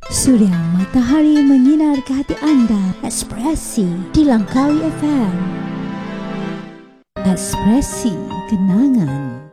Surya matahari menyinar ke hati anda. Ekspresi di Langkawi FM. Ekspresi kenangan.